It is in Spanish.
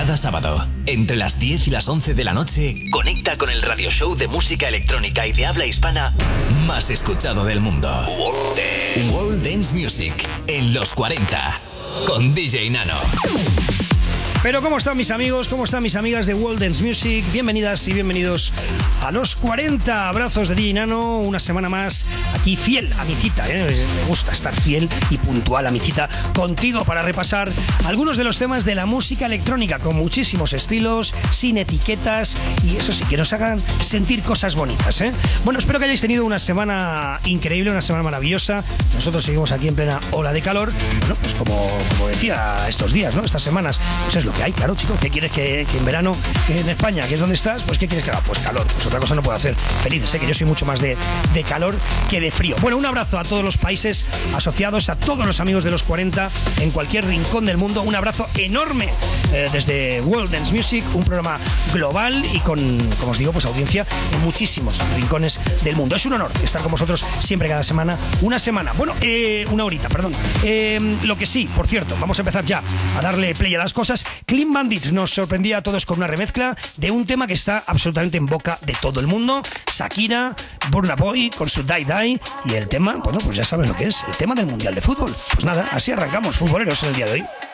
Cada sábado, entre las 10 y las 11 de la noche, conecta con el radio show de música electrónica y de habla hispana más escuchado del mundo. World Dance Music, en los 40, con DJ Nano. Pero ¿cómo están mis amigos? ¿Cómo están mis amigas de World Dance Music? Bienvenidas y bienvenidos a los 40. Abrazos de DJ Nano, una semana más aquí fiel a mi cita, ¿eh? Me gusta estar fiel y puntual a mi cita contigo para repasar algunos de los temas de la música electrónica con muchísimos estilos, sin etiquetas y eso sí, que nos hagan sentir cosas bonitas, ¿eh? Bueno, espero que hayáis tenido una semana increíble, una semana maravillosa. Nosotros seguimos aquí en plena ola de calor. Bueno, pues como decía estos días, ¿no? Estas semanas, pues es lo que hay, claro, chicos. ¿Qué quieres que en verano, que en España, que es donde estás? Pues ¿qué quieres que haga? Pues calor, pues otra cosa no puedo hacer. Felices, sé que yo soy mucho más de calor que de frío. Bueno, un abrazo a todos los países asociados, a todos los amigos de los 40 en cualquier rincón del mundo. Un abrazo enorme desde World Dance Music, un programa global y con, como os digo, pues audiencia en muchísimos rincones del mundo. Es un honor estar con vosotros siempre, cada semana, una semana. Bueno, una horita, perdón. Lo que sí, por cierto, vamos a empezar ya a darle play a las cosas. Clean Bandit nos sorprendía a todos con una remezcla de un tema que está absolutamente en boca de todo el mundo. Shakira, Burna Boy con su Die Die, y el tema, bueno, pues ya sabes lo que es, el tema del Mundial de Fútbol. Pues nada, así arrancamos, futboleros, en el día de hoy.